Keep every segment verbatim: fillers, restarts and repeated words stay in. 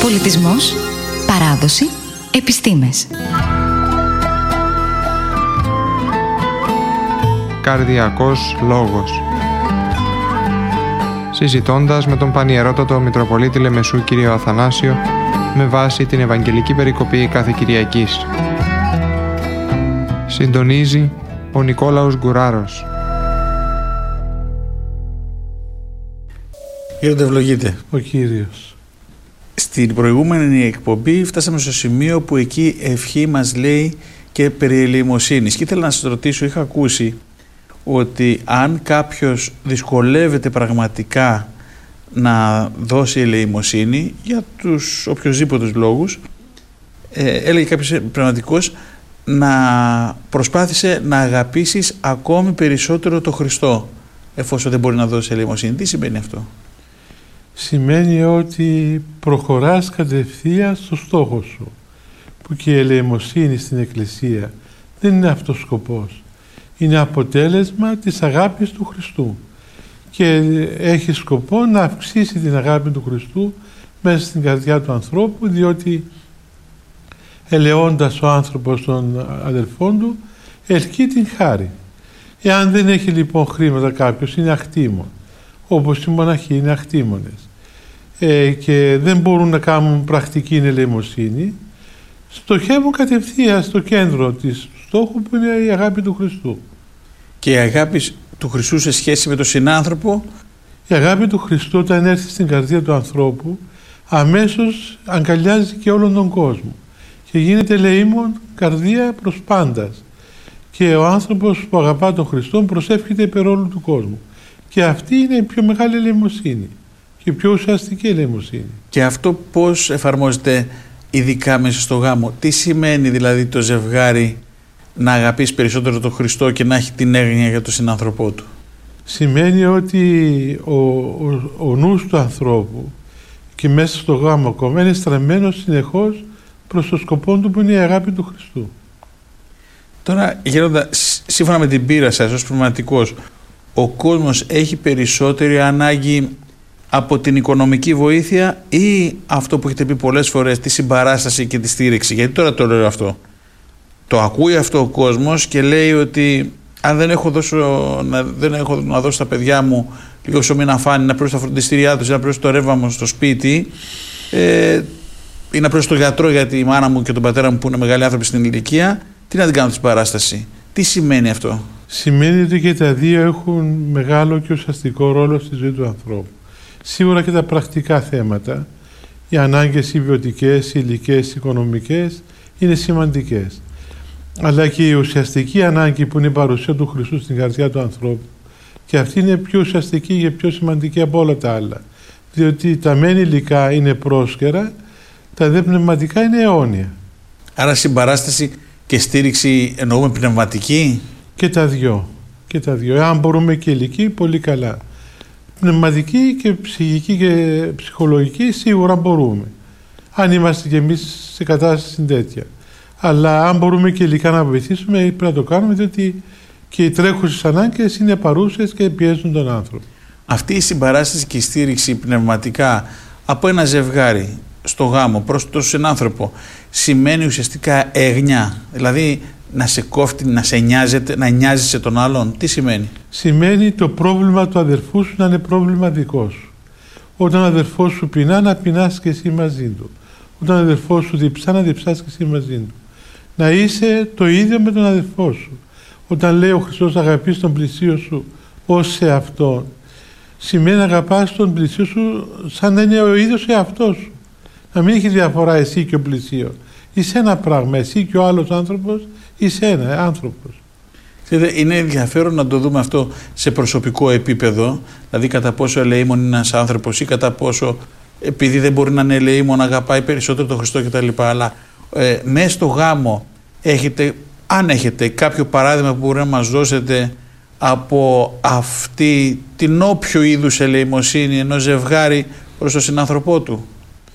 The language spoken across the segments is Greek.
Πολιτισμός, παράδοση, επιστήμες. Καρδιακός λόγος. Συζητώντας με τον Πανιερότατο Μητροπολίτη Λεμεσού κύριο Αθανάσιο με βάση την Ευαγγελική Περικοπή κάθε Κυριακής. Συντονίζει ο Νικόλαος Γκουράρος. Κύριε ευλογείτε. Ο Κύριος. Στην προηγούμενη εκπομπή φτάσαμε στο σημείο που εκεί ευχή μας λέει και περί ελεημοσύνης. Και ήθελα να σας ρωτήσω, είχα ακούσει ότι αν κάποιος δυσκολεύεται πραγματικά να δώσει ελεημοσύνη για τους οποιοσδήποτε λόγους, ε, έλεγε κάποιος πνευματικός, να προσπάθησε να αγαπήσεις ακόμη περισσότερο το Χριστό, εφόσον δεν μπορεί να δώσει ελεημοσύνη. Τι σημαίνει αυτό? Σημαίνει ότι προχωράς κατευθείαν στο στόχο σου, που και η ελεημοσύνη στην Εκκλησία δεν είναι αυτός ο σκοπός. Είναι αποτέλεσμα της αγάπης του Χριστού και έχει σκοπό να αυξήσει την αγάπη του Χριστού μέσα στην καρδιά του ανθρώπου, διότι ελεώντας ο άνθρωπος των αδελφών του ελκύει την χάρη. Εάν δεν έχει λοιπόν χρήματα κάποιος, είναι αχτήμων, όπως οι μοναχοί είναι αχτήμονες, ε, και δεν μπορούν να κάνουν πρακτική ελεημοσύνη, στοχεύουν κατευθείαν στο κέντρο της στόχου, που είναι η αγάπη του Χριστού. Και η αγάπη του Χριστού σε σχέση με τον συνάνθρωπο? Η αγάπη του Χριστού, όταν έρθει στην καρδία του ανθρώπου, αμέσως αγκαλιάζει και όλον τον κόσμο και γίνεται ελεήμων καρδία προς πάντας. Και ο άνθρωπος που αγαπά τον Χριστό προσεύχεται υπέρ όλου του κόσμου. Και αυτή είναι η πιο μεγάλη ελεημοσύνη και η πιο ουσιαστική ελεημοσύνη. Και αυτό πώς εφαρμόζεται ειδικά μέσα στο γάμο? Τι σημαίνει δηλαδή το ζευγάρι να αγαπήσει περισσότερο τον Χριστό και να έχει την έγνοια για τον συνάνθρωπό του? Σημαίνει ότι ο, ο, ο νους του ανθρώπου και μέσα στο γάμο ακόμα είναι στραμμένος συνεχώς προς το σκοπό του, που είναι η αγάπη του Χριστού. Τώρα, Γέροντα, σύμφωνα με την πείρα σας ως πνευματικός, ο κόσμος έχει περισσότερη ανάγκη από την οικονομική βοήθεια ή αυτό που έχετε πει πολλές φορές, τη συμπαράσταση και τη στήριξη? Γιατί τώρα το λέω αυτό. Το ακούει αυτό ο κόσμος και λέει ότι αν δεν έχω, δώσω, να, δεν έχω να δώσω στα παιδιά μου λίγο ψωμί να φάνε, να πληρώσω τα φροντιστήριά τους, να πληρώσω το ρεύμα μου στο σπίτι, ε, ή να πληρώσω το γιατρό για τη μάνα μου και τον πατέρα μου που είναι μεγάλοι άνθρωποι στην ηλικία, τι να την κάνω τη συμπαράσταση? Τι σημαίνει αυτό? Σημαίνει ότι και τα δύο έχουν μεγάλο και ουσιαστικό ρόλο στη ζωή του ανθρώπου. Σίγουρα και τα πρακτικά θέματα, οι ανάγκες οι βιωτικές, οι υλικές, οι οικονομικές είναι σημαντικές. Αλλά και η ουσιαστική ανάγκη που είναι η παρουσία του Χριστού στην καρδιά του ανθρώπου, και αυτή είναι πιο ουσιαστική και πιο σημαντική από όλα τα άλλα. Διότι τα μεν υλικά είναι πρόσκαιρα, τα δε πνευματικά είναι αιώνια. Άρα συμπαράσταση και στήριξη εννοούμε πνευματική? Και τα δυο. Και τα δυο. Αν μπορούμε και υλική, πολύ καλά. Πνευματική και ψυχική και ψυχολογική σίγουρα μπορούμε. Αν είμαστε κι εμείς σε κατάσταση τέτοια. Αλλά αν μπορούμε και υλικά να βοηθήσουμε, πρέπει να το κάνουμε, διότι και οι τρέχουσες ανάγκες είναι παρούσες και πιέζουν τον άνθρωπο. Αυτή η συμπαράσταση και η στήριξη πνευματικά από ένα ζευγάρι στο γάμο προς τον συνάνθρωπο σημαίνει ουσιαστικά έγνοια, δηλαδή να σε κόφτει, να σε νοιάζεται, να νοιάζεσαι τον άλλον? Τι σημαίνει? Σημαίνει το πρόβλημα του αδερφού σου να είναι πρόβλημα δικό σου. Όταν ο αδερφός σου πεινά, να πεινάς και εσύ μαζί του. Όταν ο αδερφός σου διψά, να διψάς και εσύ μαζί του. Να είσαι το ίδιο με τον αδερφό σου. Όταν λέει ο Χριστός αγαπείς τον πλησίο σου ως σε αυτόν, σημαίνει να αγαπάς τον πλησίο σου σαν να είναι ο ίδιος εαυτός σου. Να μην έχει διαφορά εσύ και ο πλησίο. Είσαι ένα πράγμα, εσύ και ο άλλος άνθρωπος είσαι ένα άνθρωπος. Είναι ενδιαφέρον να το δούμε αυτό σε προσωπικό επίπεδο, δηλαδή κατά πόσο ελεήμων είναι ένας άνθρωπος ή κατά πόσο, επειδή δεν μπορεί να είναι ελεήμων, αγαπάει περισσότερο τον Χριστό κτλ. Αλλά ε, μέσα στο γάμο έχετε, αν έχετε κάποιο παράδειγμα που μπορεί να μας δώσετε από αυτή την όποιο είδους ελεημοσύνη ενός ζευγάρι προς τον συνάνθρωπό του?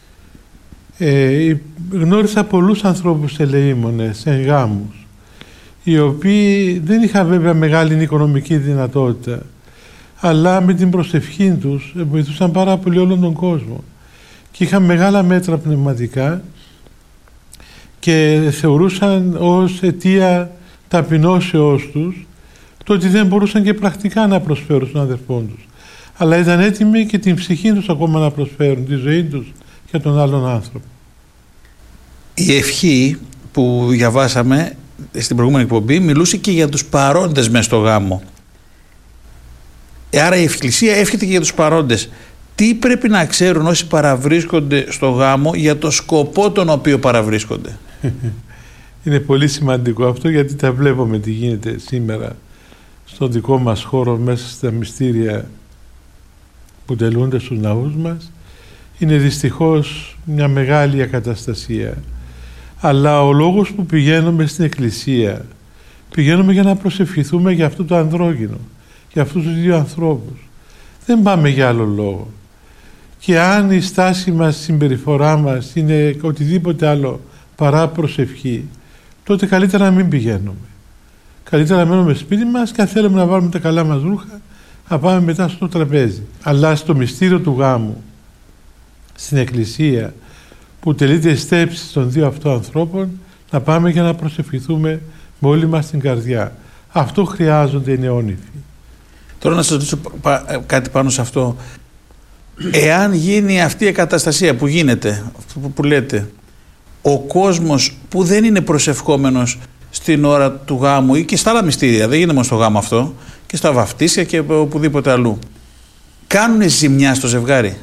Ε, γνώρισα πολλούς ανθρώπους ελεήμονες εν γάμους, οι οποίοι δεν είχαν βέβαια μεγάλη οικονομική δυνατότητα, αλλά με την προσευχή τους βοηθούσαν πάρα πολύ όλον τον κόσμο. και είχαν μεγάλα μέτρα πνευματικά και θεωρούσαν ως αιτία ταπεινώσεώς τους το ότι δεν μπορούσαν και πρακτικά να προσφέρουν στον αδερφόν τους. Αλλά ήταν έτοιμοι και την ψυχή τους ακόμα να προσφέρουν, τη ζωή τους για τον άλλον άνθρωπο. Η ευχή που διαβάσαμε στην προηγούμενη εκπομπή μιλούσε και για τους παρόντες μες στο γάμο. Άρα η Εκκλησία εύχεται και για τους παρόντες. Τι πρέπει να ξέρουν όσοι παραβρίσκονται στο γάμο για το σκοπό τον οποίο παραβρίσκονται? Είναι πολύ σημαντικό αυτό, γιατί τα βλέπουμε τι γίνεται σήμερα στον δικό μας χώρο μέσα στα μυστήρια που τελούνται στους ναούς μας. Είναι δυστυχώς μια μεγάλη ακαταστασία. Αλλά ο λόγος που πηγαίνουμε στην Εκκλησία, πηγαίνουμε για να προσευχηθούμε για αυτό το ανδρόγυνο, για αυτούς τους δύο ανθρώπους. Δεν πάμε για άλλο λόγο. Και αν η στάση μας, η συμπεριφορά μας είναι οτιδήποτε άλλο παρά προσευχή, τότε καλύτερα να μην πηγαίνουμε. Καλύτερα να μένουμε σπίτι μας και αν θέλουμε να βάλουμε τα καλά μας ρούχα, να πάμε μετά στο τραπέζι. Αλλά στο μυστήριο του γάμου, στην Εκκλησία, που τελείται η στέψη των δύο αυτών ανθρώπων, να πάμε για να προσευχηθούμε με όλη μας την καρδιά. Αυτό χρειάζονται οι νεόνυφοι. Τώρα να σας ρωτήσω κάτι πάνω σε αυτό. Εάν γίνει αυτή η εκαταστασία που γίνεται, αυτό που, που λέτε, ο κόσμος που δεν είναι προσευχόμενος στην ώρα του γάμου ή και στα άλλα μυστήρια, δεν γίνεται μόνο στο γάμο αυτό, και στα βαφτίσια και οπουδήποτε αλλού, κάνουν ζημιά στο ζευγάρι?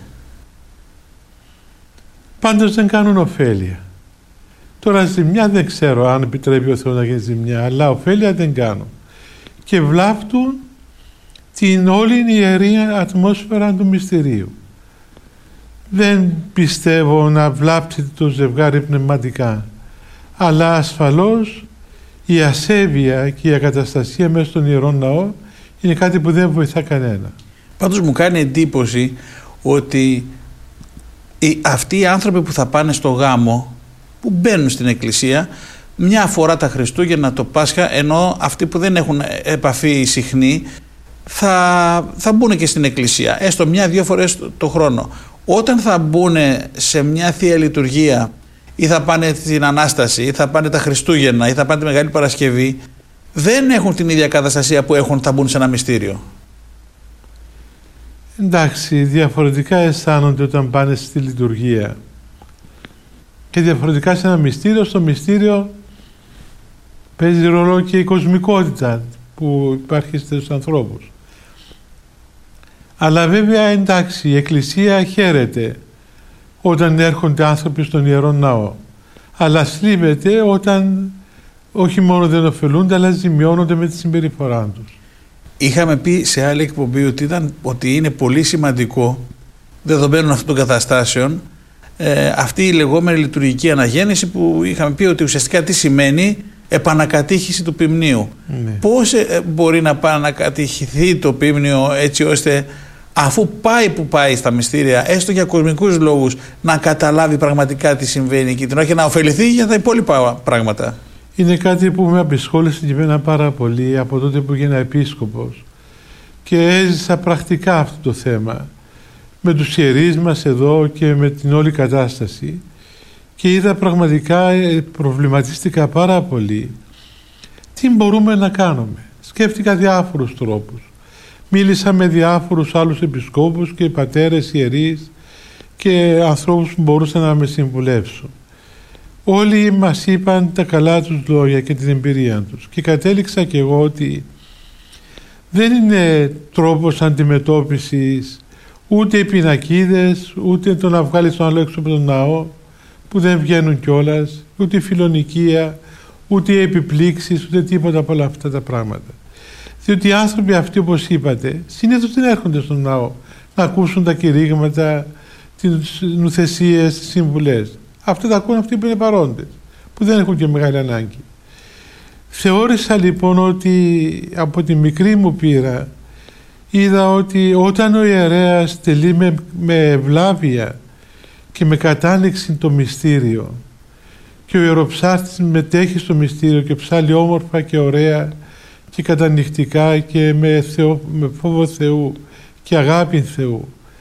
Πάντως δεν κάνουν ωφέλεια. Τώρα ζημιά δεν ξέρω αν επιτρέπει ο Θεός να γίνει ζημιά, αλλά ωφέλεια δεν κάνουν. Και βλάπτουν την όλη ιερή ατμόσφαιρα του μυστηρίου. Δεν πιστεύω να βλάψει το ζευγάρι πνευματικά, αλλά ασφαλώς η ασέβεια και η ακαταστασία μέσα στον Ιερό Ναό είναι κάτι που δεν βοηθά κανένα. Πάντως μου κάνει εντύπωση ότι οι, αυτοί οι άνθρωποι που θα πάνε στο γάμο, που μπαίνουν στην Εκκλησία μια φορά τα Χριστούγεννα, το Πάσχα, ενώ αυτοί που δεν έχουν επαφή συχνή θα, θα μπουν και στην Εκκλησία έστω μια-δύο φορές το, το χρόνο. Όταν θα μπουν σε μια Θεία Λειτουργία ή θα πάνε την Ανάσταση ή θα πάνε τα Χριστούγεννα ή θα πάνε τη Μεγάλη Παρασκευή, δεν έχουν την ίδια καταστασία που έχουν θα μπουν σε ένα μυστήριο. Εντάξει, διαφορετικά αισθάνονται όταν πάνε στη λειτουργία και διαφορετικά σε ένα μυστήριο. Στο μυστήριο παίζει ρόλο και η κοσμικότητα που υπάρχει στους ανθρώπους. Αλλά βέβαια, εντάξει, η Εκκλησία χαίρεται όταν έρχονται άνθρωποι στον Ιερό Ναό, αλλά σλίβεται όταν όχι μόνο δεν ωφελούνται, αλλά ζημιώνονται με τη συμπεριφορά τους. Είχαμε πει σε άλλη εκπομπή ότι, ήταν, ότι είναι πολύ σημαντικό, δεδομένων αυτών των καταστάσεων, ε, αυτή η λεγόμενη λειτουργική αναγέννηση, που είχαμε πει ότι ουσιαστικά τι σημαίνει επανακατήχηση του ποιμνίου. Ναι. Πώς ε, μπορεί να επανακατηχηθεί το ποίμνιο έτσι ώστε, αφού πάει που πάει στα μυστήρια, έστω για κοσμικούς λόγους, να καταλάβει πραγματικά τι συμβαίνει εκεί, όχι να ωφεληθεί για τα υπόλοιπα πράγματα? Είναι κάτι που με απασχόλησε και εμένα πάρα πολύ από τότε που έγινα επίσκοπος και έζησα πρακτικά αυτό το θέμα με τους ιερείς μας εδώ και με την όλη κατάσταση, και είδα πραγματικά, προβληματίστηκα πάρα πολύ τι μπορούμε να κάνουμε. Σκέφτηκα διάφορους τρόπους. Μίλησα με διάφορους άλλους επισκόπους και πατέρες ιερείς και ανθρώπους που μπορούσαν να με συμβουλεύσουν. Όλοι μας είπαν τα καλά τους λόγια και την εμπειρία τους και κατέληξα και εγώ ότι δεν είναι τρόπος αντιμετώπισης ούτε οι πινακίδες, ούτε το να βγάλεις τον άλλο έξω από τον ναό που δεν βγαίνουν κιόλας, ούτε η φιλονικία, ούτε οι επιπλήξεις, ούτε τίποτα από όλα αυτά τα πράγματα. Διότι οι άνθρωποι αυτοί, όπως είπατε, συνήθως δεν έρχονται στον ναό να ακούσουν τα κηρύγματα, τις νουθεσίες, τις συμβουλές. Αυτά τα ακούν αυτοί που είναι παρόντες, που δεν έχουν και μεγάλη ανάγκη. Θεώρησα λοιπόν ότι από τη μικρή μου πείρα είδα ότι όταν ο ιερέας τελεί με, με ευλάβεια και με κατάνοιξη το μυστήριο και ο ιεροψάρτης μετέχει στο μυστήριο και ψάλει όμορφα και ωραία και κατανυχτικά και με, Θεό, με φόβο Θεού και αγάπη Θεού,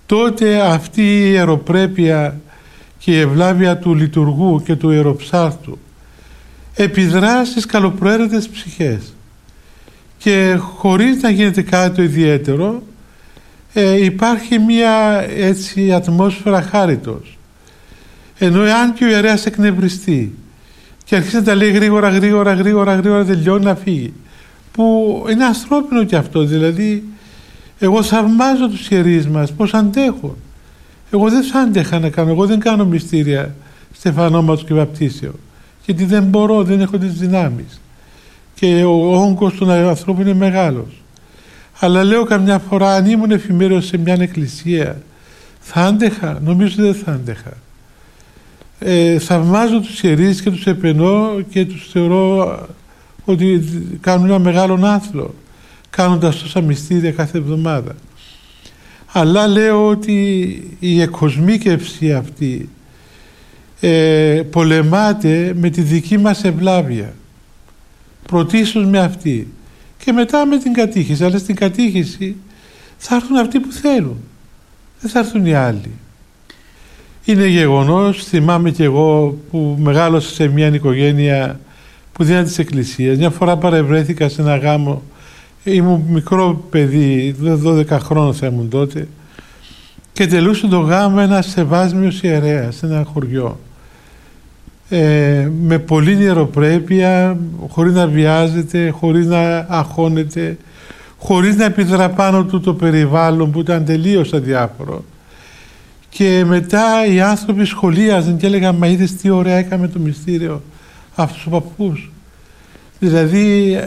τότε αυτή η ιεροπρέπεια και η ευλάβεια του λειτουργού και του ιεροψάρτου επιδρά στις καλοπροαίρετες ψυχές και χωρίς να γίνεται κάτι το ιδιαίτερο ε, υπάρχει μια έτσι ατμόσφαιρα χάριτος. Ενώ εάν και ο ιερέας εκνευριστεί και αρχίσει να τα λέει γρήγορα, γρήγορα, γρήγορα, γρήγορα, τελειώνει να φύγει, που είναι ανθρώπινο και αυτό, δηλαδή εγώ θαυμάζω τους ιερείς μας πως αντέχουν. Εγώ δεν θα άντεχα να κάνω, εγώ δεν κάνω μυστήρια στεφανώματος και βαπτίσεων, γιατί δεν μπορώ, δεν έχω τις δυνάμεις και ο όγκος του ανθρώπου είναι μεγάλος. Αλλά λέω καμιά φορά, αν ήμουν εφημέριος σε μια εκκλησία, θα άντεχα? Νομίζω δεν θα άντεχα. Ε, θαυμάζω τους ιερείς και τους επενώ και τους θεωρώ ότι κάνουν ένα μεγάλο άθλο κάνοντας τόσα μυστήρια κάθε εβδομάδα. Αλλά λέω ότι η εκκοσμίκευση αυτή ε, πολεμάται με τη δική μας ευλάβεια, πρωτίστως με αυτή και μετά με την κατήχηση. Αλλά στην κατήχηση θα έρθουν αυτοί που θέλουν, δεν θα έρθουν οι άλλοι. Είναι γεγονός, θυμάμαι κι εγώ που μεγάλωσα σε μια οικογένεια που δεν είναι της εκκλησίας. Μια φορά παρευρέθηκα σε ένα γάμο, ήμουν μικρό παιδί, δώδεκα χρόνων θα ήμουν τότε, και τελούσε το γάμο ένας σεβάσμιος ιερέας σε ένα χωριό. Ε, με πολλή ιεροπρέπεια, χωρίς να βιάζεται, χωρίς να αγχώνεται, χωρίς να επιδρά πάνω του το περιβάλλον που ήταν τελείως αδιάφορο. Και μετά οι άνθρωποι σχολίαζαν και έλεγαν, μα είδες τι ωραία έκαμε το μυστήριο αυτούς ο παππούς. Δηλαδή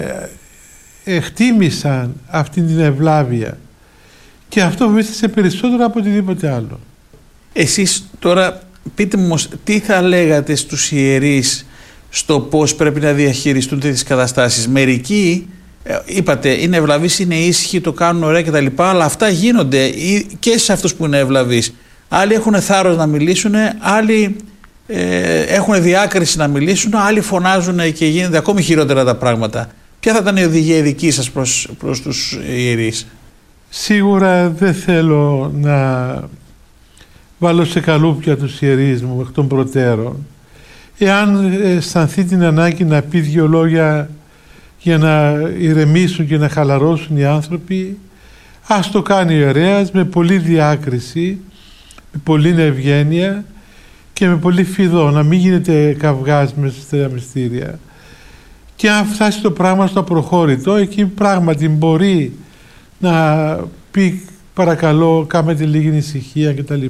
εκτίμησαν αυτή την ευλάβεια και αυτό βοήθησε περισσότερο από οτιδήποτε άλλο. Εσείς τώρα πείτε μου τι θα λέγατε στους ιερείς στο πώς πρέπει να διαχειριστούν τις καταστάσεις. Μερικοί είπατε είναι ευλαβείς, είναι ήσυχοι, το κάνουν ωραία κτλ. Αλλά αυτά γίνονται και σε αυτούς που είναι ευλαβείς. Άλλοι έχουν θάρρος να μιλήσουν, άλλοι ε, έχουν διάκριση να μιλήσουν, άλλοι φωνάζουν και γίνονται ακόμη χειρότερα τα πράγματα. Ποια θα ήταν η οδηγία δική σας προς, προς τους ιερείς? Σίγουρα δεν θέλω να βάλω σε καλούπια τους ιερείς μου εκ των προτέρων. Εάν αισθανθεί την ανάγκη να πει δύο λόγια για να ηρεμήσουν και να χαλαρώσουν οι άνθρωποι, ας το κάνει ο ιερέας με πολλή διάκριση, με πολλή ευγένεια και με πολύ φιδό, να μην γίνεται καυγάς μέσα στα μυστήρια. Και αν φτάσει το πράγμα στο απροχώρητο, εκεί πράγματι μπορεί να πει παρακαλώ κάμετε λίγη ησυχία κτλ.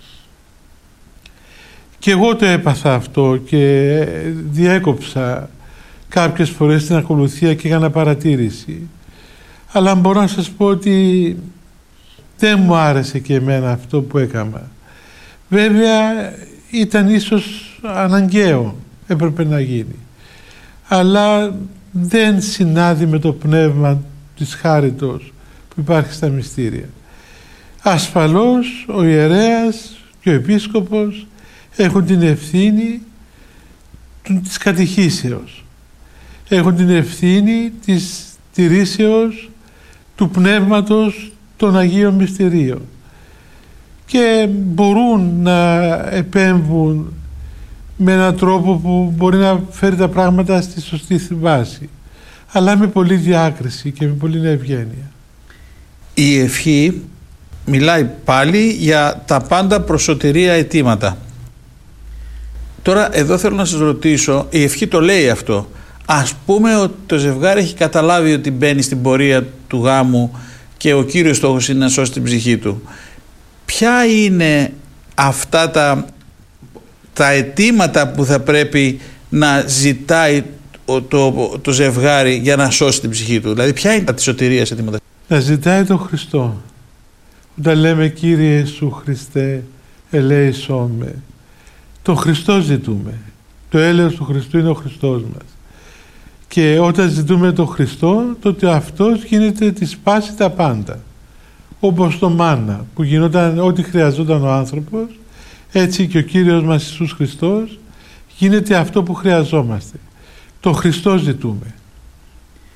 Και εγώ το έπαθα αυτό και διέκοψα κάποιες φορές την ακολουθία και έκανα παρατήρηση. Αλλά μπορώ να σας πω ότι δεν μου άρεσε και εμένα αυτό που έκανα. Βέβαια ήταν ίσως αναγκαίο, έπρεπε να γίνει. Αλλά δεν συνάδει με το πνεύμα της χάριτος που υπάρχει στα μυστήρια. Ασφαλώς ο ιερέας και ο επίσκοπος έχουν την ευθύνη της κατηχήσεως. Έχουν την ευθύνη της τηρήσεως του πνεύματος των Αγίων Μυστηρίων και μπορούν να επέμβουν με έναν τρόπο που μπορεί να φέρει τα πράγματα στη σωστή βάση, αλλά με πολλή διάκριση και με πολλή ευγένεια. Η ευχή μιλάει πάλι για τα πάντα προς σωτηρία αιτήματα. Τώρα εδώ θέλω να σας ρωτήσω, η ευχή το λέει αυτό. Ας πούμε ότι το ζευγάρι έχει καταλάβει ότι μπαίνει στην πορεία του γάμου και ο κύριος στόχος είναι να σώσει την ψυχή του. Ποια είναι αυτά τα, τα αιτήματα που θα πρέπει να ζητάει το, το, το ζευγάρι για να σώσει την ψυχή του? Δηλαδή ποια είναι τα της σωτηρίας αιτήματα? Να ζητάει τον Χριστό. Όταν λέμε Κύριε Ιησού Χριστέ ελέησόν με, τον Χριστό ζητούμε. Το έλεος του Χριστού είναι ο Χριστός μας. Και όταν ζητούμε τον Χριστό, τότε αυτός γίνεται της πάση τα πάντα. Όπως το μάνα που γινόταν ό,τι χρειαζόταν ο άνθρωπος, έτσι και ο Κύριος μας Ιησούς Χριστός γίνεται αυτό που χρειαζόμαστε. Το Χριστό ζητούμε.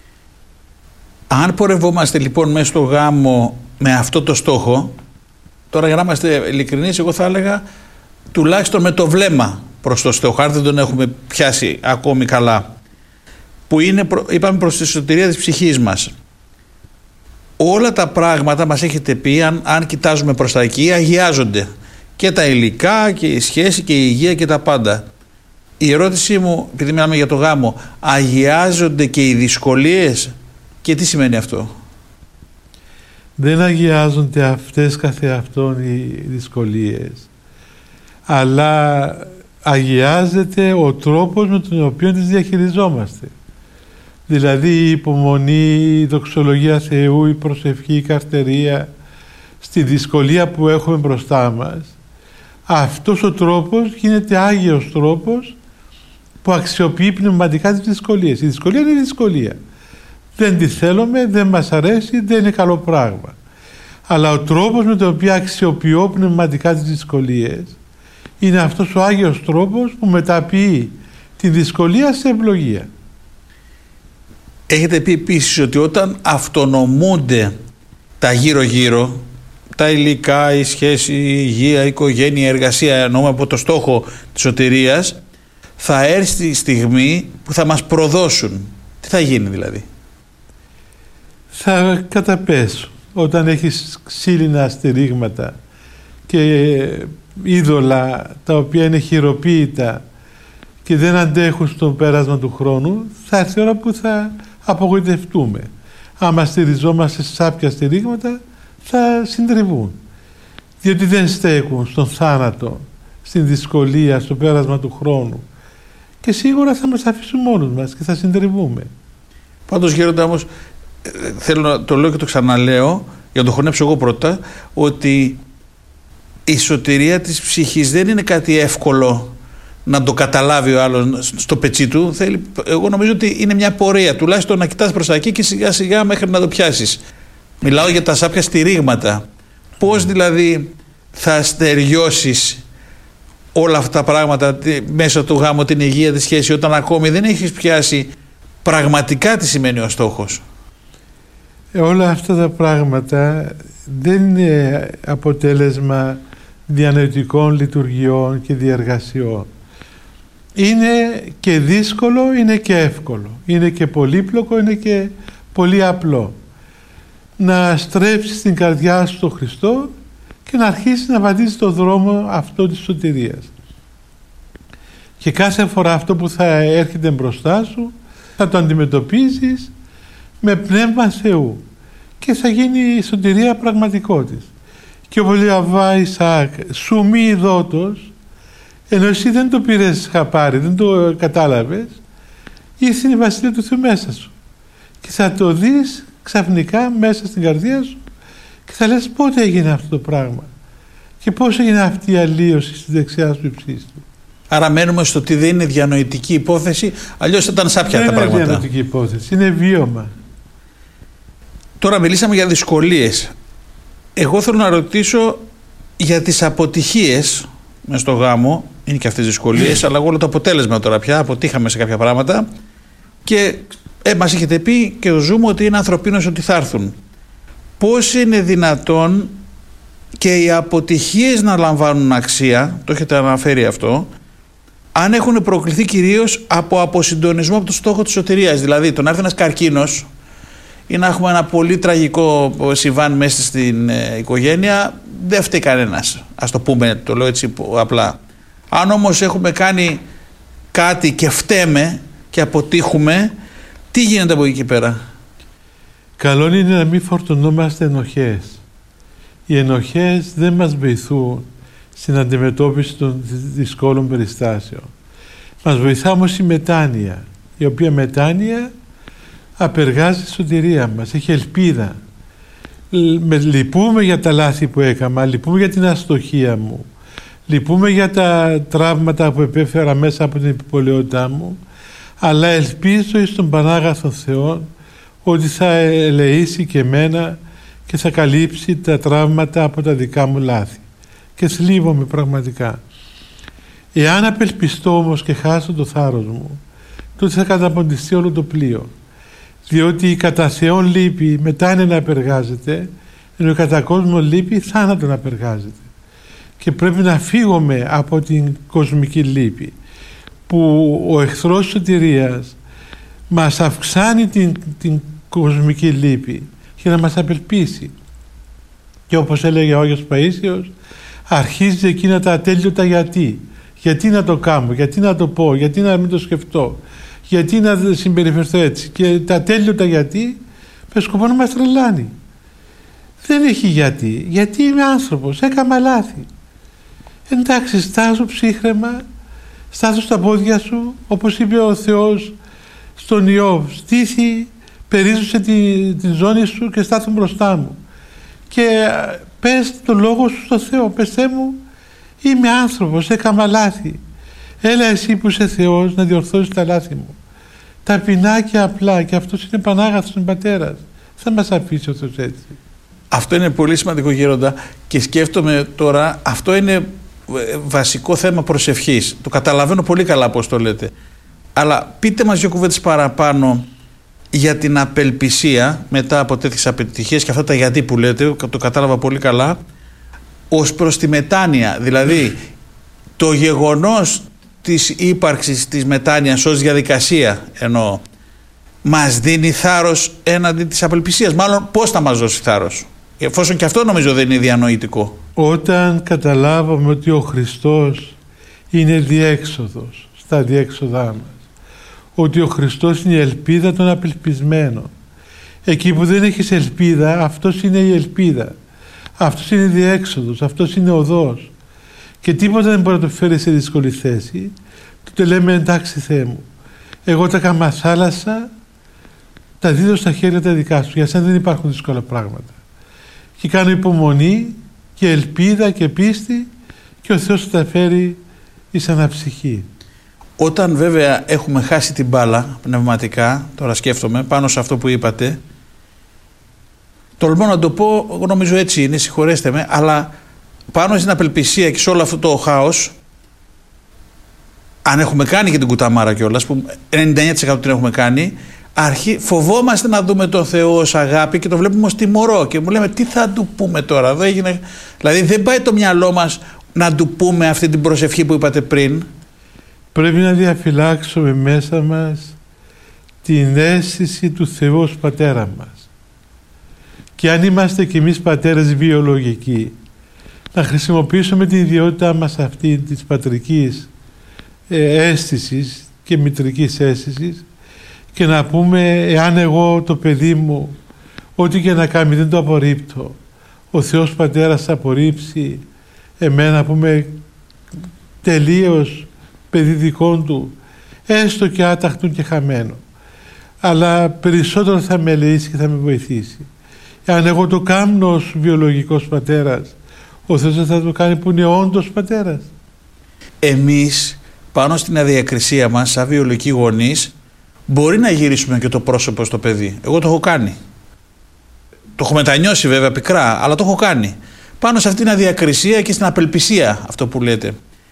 Αν πορευόμαστε λοιπόν μέσα στο γάμο με αυτό το στόχο, Τώρα για να είμαστε ειλικρινείς, εγώ θα έλεγα τουλάχιστον με το βλέμμα προς το Στεοχάρτη, δεν τον έχουμε πιάσει ακόμη καλά, που είναι, είπαμε, προς τη σωτηρία της ψυχής μας. Όλα τα πράγματα μας έχετε πει, αν, αν κοιτάζουμε προς τα εκεί, αγιάζονται. Και τα υλικά και η σχέση και η υγεία και τα πάντα. Η ερώτησή μου, επειδή μιλάμε για το γάμο, αγιάζονται και οι δυσκολίες, και τι σημαίνει αυτό? Δεν αγιάζονται αυτές καθεαυτόν οι δυσκολίες, αλλά αγιάζεται ο τρόπος με τον οποίο τις διαχειριζόμαστε. Δηλαδή η υπομονή, η δοξολογία Θεού, η προσευχή, η καρτερία, στη δυσκολία που έχουμε μπροστά μας. Αυτός ο τρόπος γίνεται άγιος τρόπος που αξιοποιεί πνευματικά τις δυσκολίες. Η δυσκολία είναι η δυσκολία. Δεν τη θέλουμε, δεν μας αρέσει, δεν είναι καλό πράγμα. Αλλά ο τρόπος με τον οποίο αξιοποιώ πνευματικά τις δυσκολίες είναι αυτός ο άγιος τρόπος που μεταποιεί τη δυσκολία σε ευλογία. Έχετε πει επίσης ότι όταν αυτονομούνται τα γύρω-γύρω, τα υλικά, η σχέση, η υγεία, η οικογένεια, η εργασία, εννοούμε από το στόχο της σωτηρίας, θα έρθει η στιγμή που θα μας προδώσουν. Τι θα γίνει δηλαδή? Θα καταπέσουν. Όταν έχεις ξύλινα στηρίγματα και είδωλα τα οποία είναι χειροποίητα και δεν αντέχουν στο πέρασμα του χρόνου, θα έρθει η ώρα που θα απογοητευτούμε. Άμα στηριζόμαστε σε σάπια στηρίγματα, θα συντριβούν. Διότι δεν στέκουν στον θάνατο, στην δυσκολία, στο πέρασμα του χρόνου. Και σίγουρα θα μας αφήσουν μόνους μας και θα συντριβούμε. Πάντως, Γέροντα, όμως, θέλω να το λέω και το ξαναλέω, για να το χωνέψω εγώ πρώτα, ότι η σωτηρία της ψυχής δεν είναι κάτι εύκολο να το καταλάβει ο άλλος στο πετσί του. Θέλει, εγώ νομίζω ότι είναι μια πορεία, τουλάχιστον να κοιτάς προς τα εκεί και σιγά σιγά μέχρι να το πιάσεις. Μιλάω για τα σάπια στηρίγματα. Πώς δηλαδή θα στεριώσεις όλα αυτά τα πράγματα μέσα του γάμου, την υγεία, τη σχέση, όταν ακόμη δεν έχεις πιάσει πραγματικά τι σημαίνει ο στόχος? Ε, όλα αυτά τα πράγματα δεν είναι αποτέλεσμα διανοητικών λειτουργιών και διεργασιών. Είναι και δύσκολο, είναι και εύκολο. Είναι και πολύπλοκο, είναι και πολύ απλό. Να στρέψεις την καρδιά σου στον Χριστό και να αρχίσεις να βαδίσεις το δρόμο αυτό της σωτηρίας. Και κάθε φορά αυτό που θα έρχεται μπροστά σου θα το αντιμετωπίζεις με πνεύμα Θεού και θα γίνει η σωτηρία πραγματικότης. Και όπως λέει ο Αββά Ισαάκ, σου μη ειδότος, ενώ εσύ δεν το πήρες χαπάρι, δεν το κατάλαβες, ήρθε η Βασιλεία του Θεού μέσα σου και θα το δεις ξαφνικά μέσα στην καρδία σου και θα λες πότε έγινε αυτό το πράγμα και πώς έγινε αυτή η αλλίωση στη δεξιά σου υψής του. Άρα μένουμε στο ότι δεν είναι διανοητική υπόθεση, αλλιώς θα ήταν σάπια τα πράγματα. Δεν είναι διανοητική υπόθεση, είναι βίωμα. Τώρα μιλήσαμε για δυσκολίες. Εγώ θέλω να ρωτήσω για τις αποτυχίες μες στο γάμο. Είναι και αυτές τις δυσκολίες, αλλά όλο το αποτέλεσμα τώρα πια. Αποτύχαμε σε κάποια πράγματα και ε, μας έχετε πει και ζούμε ότι είναι ανθρωπίνος ότι θα έρθουν. Πώς είναι δυνατόν και οι αποτυχίες να λαμβάνουν αξία, το έχετε αναφέρει αυτό, αν έχουν προκληθεί κυρίως από αποσυντονισμό από το στόχο της σωτηρίας? Δηλαδή το να έρθει ένας καρκίνος ή να έχουμε ένα πολύ τραγικό συμβάν μέσα στην ε, οικογένεια, δεν φταίει κανένας, ας το πούμε, το λέω έτσι απλά. Αν όμως έχουμε κάνει κάτι και φταίμε και αποτύχουμε, τι γίνεται από εκεί πέρα? Καλό είναι να μην φορτωνόμαστε ενοχές. Οι ενοχές δεν μας βοηθούν στην αντιμετώπιση των δυσκόλων περιστάσεων. Μας βοηθά όμως η μετάνοια, η οποία μετάνοια απεργάζει τη σωτηρία μας, έχει ελπίδα. Λυπούμε για τα λάθη που έκανα, λυπούμε για την αστοχία μου, λυπούμε για τα τραύματα που επέφερα μέσα από την επιπολαιότητά μου, αλλά ελπίζω εις τον Πανάγαθο Θεό ότι θα ελεήσει και εμένα και θα καλύψει τα τραύματα από τα δικά μου λάθη. Και θλίβομαι πραγματικά. Εάν απελπιστώ όμως και χάσω το θάρρος μου, τότε θα καταποντιστεί όλο το πλοίο. Διότι η κατά Θεόν λύπη μετά είναι να απεργάζεται, Ενώ κατά κόσμο λύπη θάνατο να περγάζεται. Και πρέπει να φύγουμε από την κοσμική λύπη, που ο εχθρός της σωτηρίας μας αυξάνει την, την κοσμική λύπη για να μας απελπίσει. Και όπως έλεγε ο Άγιος Παΐσιος, αρχίζει εκείνα τα ατέλειωτα γιατί. Γιατί να το κάνω, γιατί να το πω, γιατί να μην το σκεφτώ, γιατί να συμπεριφερθώ έτσι. Και τα ατέλειωτα γιατί με σκοπό να μας τρελάνει. Δεν έχει γιατί. Γιατί είμαι άνθρωπος, έκανα λάθη. Εντάξει, στάζω ψύχρεμα, στάζω στα πόδια σου, όπως είπε ο Θεός στον Ιώβ, στήθη, περίζωσε τη, τη ζώνη σου και στάθου μπροστά μου. Και πες το λόγο σου στο Θεό, πες Θεέ μου, είμαι άνθρωπος, έκανα λάθη. Έλα εσύ που είσαι Θεός να διορθώσεις τα λάθη μου. Ταπεινά και απλά, και αυτός είναι πανάγαθος, είναι πατέρας. Θα μας αφήσει ο Θεός έτσι. Αυτό είναι πολύ σημαντικό, Γέροντα, και σκέφτομαι τώρα, αυτό είναι βασικό θέμα προσευχής. Το καταλαβαίνω πολύ καλά πώς το λέτε. Αλλά πείτε μας δύο κουβέντες παραπάνω για την απελπισία μετά από τέτοιες αποτυχίες και αυτά τα γιατί που λέτε, το κατάλαβα πολύ καλά, ως προς τη μετάνοια. Δηλαδή, το γεγονός της ύπαρξης της μετάνοιας ως διαδικασία, εννοώ, μας δίνει θάρρος έναντι της απελπισίας. Μάλλον πώς θα μας δώσει θάρρος, εφόσον και αυτό νομίζω δεν είναι διανοητικό. Όταν καταλάβαμε ότι ο Χριστός είναι διέξοδος στα διέξοδά μας, ότι ο Χριστός είναι η ελπίδα των απελπισμένων, εκεί που δεν έχεις ελπίδα, αυτός είναι η ελπίδα, αυτός είναι η διέξοδος, αυτός είναι οδός, και τίποτα δεν μπορεί να το φέρει σε δύσκολη θέση. Τότε λέμε εντάξει Θεέ μου, εγώ τα κάμα θάλασσα, τα δίδω στα χέρια τα δικά σου, για σένα δεν υπάρχουν δύσκολα πράγματα. Και κάνω υπομονή και ελπίδα και πίστη και ο Θεός θα τα φέρει εις αναψυχή. Όταν βέβαια έχουμε χάσει την μπάλα πνευματικά, τώρα σκέφτομαι πάνω σε αυτό που είπατε, τολμώ να το πω, εγώ νομίζω έτσι είναι, συγχωρέστε με, αλλά πάνω στην απελπισία και σε όλο αυτό το χάος, αν έχουμε κάνει και την κουταμάρα κιόλας, που ενενήντα εννέα τοις εκατό την έχουμε κάνει, αρχή, φοβόμαστε να δούμε τον Θεό ως αγάπη και το βλέπουμε ως τιμωρό και μου λέμε τι θα του πούμε τώρα, εδώ έγινε... δηλαδή δεν πάει το μυαλό μας να του πούμε αυτή την προσευχή που είπατε πριν. Πρέπει να διαφυλάξουμε μέσα μας την αίσθηση του Θεού ως πατέρα μας, και αν είμαστε κι εμείς πατέρες βιολογικοί, να χρησιμοποιήσουμε την ιδιότητά μας αυτή της πατρικής ε, αίσθησης και μητρικής αίσθησης, και να πούμε εάν εγώ το παιδί μου ό,τι και να κάνει δεν το απορρίπτω, ο Θεός Πατέρας θα απορρίψει εμένα που είμαι τελείως παιδί δικών του, έστω και άταχτον και χαμένο, αλλά περισσότερο θα με ελεήσει και θα με βοηθήσει. Εάν εγώ το κάνω ως βιολογικός πατέρας, ο Θεός θα το κάνει που είναι όντως πατέρας. Εμείς πάνω στην αδιακρισία μας σαν βιολογικοί γονείς μπορεί να γυρίσουμε και το πρόσωπο στο παιδί. Εγώ το έχω κάνει. Το έχω μετανιώσει βέβαια πικρά, αλλά το έχω κάνει. Πάνω σε αυτήν την αδιακρισία και στην απελπισία, αυτό που λέτε.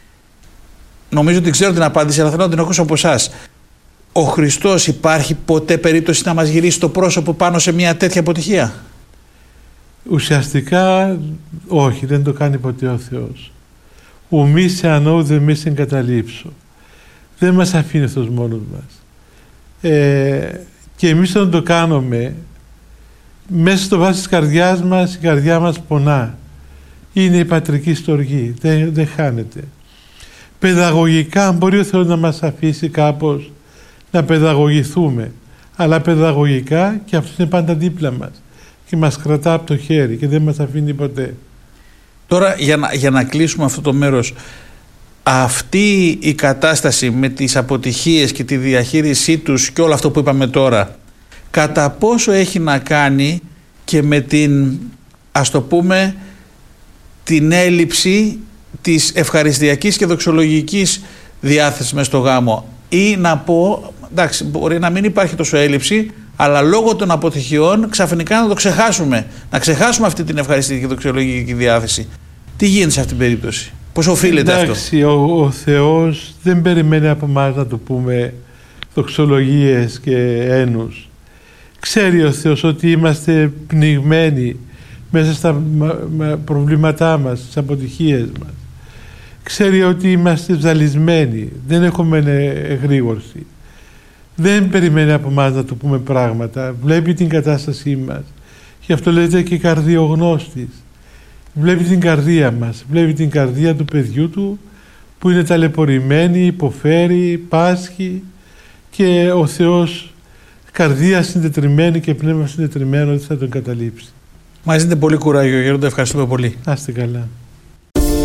Νομίζω ότι ξέρω την απάντηση, αλλά θέλω να την ακούσω από εσάς. Ο Χριστός, υπάρχει ποτέ περίπτωση να μας γυρίσει το πρόσωπο πάνω σε μια τέτοια αποτυχία? Ουσιαστικά όχι, δεν το κάνει ποτέ ο Θεός. Ουμή σε ανώ δε μη σε εγκαταλείψω. Δεν μας αφήνει αυτός μόνος μας. Ε, και εμείς όταν το κάνουμε, μέσα στο βάθος της καρδιάς μας, η καρδιά μας πονά. Είναι η πατρική στοργή, δεν, δεν χάνεται. Παιδαγωγικά μπορεί ο Θεός να μας αφήσει κάπως να παιδαγωγηθούμε, αλλά παιδαγωγικά και αυτό είναι πάντα δίπλα μας και μας κρατά από το χέρι και δεν μας αφήνει ποτέ. Τώρα για να, για να κλείσουμε αυτό το μέρος, αυτή η κατάσταση με τις αποτυχίες και τη διαχείρισή τους και όλο αυτό που είπαμε τώρα, κατά πόσο έχει να κάνει και με την, ας το πούμε, την έλλειψη της ευχαριστιακής και δοξολογικής διάθεσης μες στο γάμο, ή να πω, εντάξει, μπορεί να μην υπάρχει τόσο έλλειψη, αλλά λόγω των αποτυχιών ξαφνικά να το ξεχάσουμε, να ξεχάσουμε αυτή την ευχαριστική και δοξολογική διάθεση. Τι γίνεται σε αυτήν την περίπτωση? Πώς οφείλεται αυτό? Εντάξει, ο, ο Θεός δεν περιμένει από εμάς να το πούμε δοξολογίες και ένους. Ξέρει ο Θεός ότι είμαστε πνιγμένοι μέσα στα προβλήματά μας, στις αποτυχίες μας. Ξέρει ότι είμαστε ζαλισμένοι, δεν έχουμε εγρήγορση. Δεν περιμένει από εμάς να του πούμε πράγματα. Βλέπει την κατάστασή μας. Γι' αυτό λέτε και καρδιογνώστης. Βλέπει την καρδία μας, βλέπει την καρδία του παιδιού του που είναι ταλαιπωρημένη, υποφέρει, πάσχει και ο Θεός καρδία συντετριμμένη και πνεύμα συντετριμένο ότι θα τον καταλήψει. Μας δίνετε πολύ κουράγιο, Γέροντα, ευχαριστούμε πολύ. Να είστε καλά.